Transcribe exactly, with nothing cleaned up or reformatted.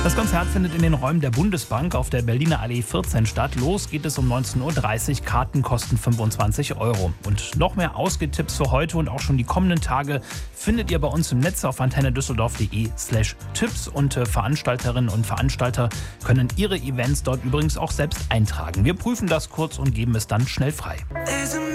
Das Konzert findet in den Räumen der Bundesbank auf der Berliner Allee vierzehn statt. Los geht es um neunzehn Uhr dreißig. Karten kosten fünfundzwanzig Euro. Und noch mehr Ausgetipps für heute und auch schon die kommenden Tage findet ihr bei uns im Netz auf antennedüsseldorf.de slash Tipps. Und äh, Veranstalterinnen und Veranstalter können ihre Events dort übrigens auch selbst eintragen. Wir prüfen das kurz und geben es dann schnell frei.